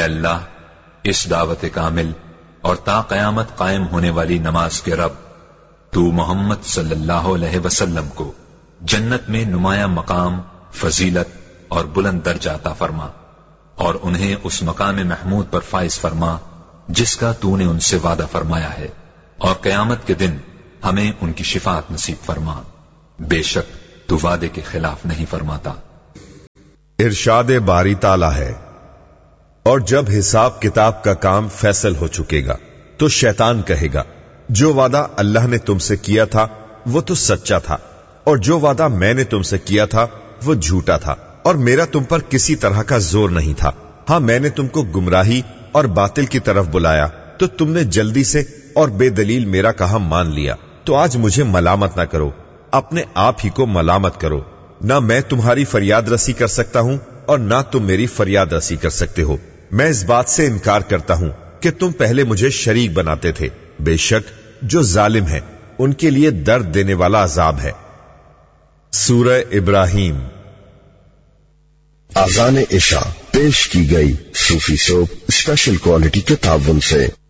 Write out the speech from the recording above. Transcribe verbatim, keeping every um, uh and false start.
اللہ اس دعوت کامل اور تا قیامت قائم ہونے والی نماز کے رب، تو محمد صلی اللہ علیہ وسلم کو جنت میں نمایاں مقام، فضیلت اور بلند درجہ عطا فرما، اور انہیں اس مقام محمود پر فائز فرما جس کا تو نے ان سے وعدہ فرمایا ہے، اور قیامت کے دن ہمیں ان کی شفاعت نصیب فرما، بے شک تو وعدے کے خلاف نہیں فرماتا۔ ارشاد باری تعالی ہے، اور جب حساب کتاب کا کام فیصل ہو چکے گا تو شیطان کہے گا جو وعدہ اللہ نے تم سے کیا تھا وہ تو سچا تھا، اور جو وعدہ میں نے تم سے کیا تھا وہ جھوٹا تھا، اور میرا تم پر کسی طرح کا زور نہیں تھا۔ ہاں میں نے تم کو گمراہی اور باطل کی طرف بلایا تو تم نے جلدی سے اور بے دلیل میرا کہا مان لیا، تو آج مجھے ملامت نہ کرو، اپنے آپ ہی کو ملامت کرو۔ نہ میں تمہاری فریاد رسی کر سکتا ہوں اور نہ تم میری فریاد رسی کر سکتے ہو۔ میں اس بات سے انکار کرتا ہوں کہ تم پہلے مجھے شریک بناتے تھے، بے شک جو ظالم ہے ان کے لیے درد دینے والا عذاب ہے۔ سورہ ابراہیم۔ آذان عشاء پیش کی گئی صوفی سوپ اسپیشل کوالٹی کے تعاون سے۔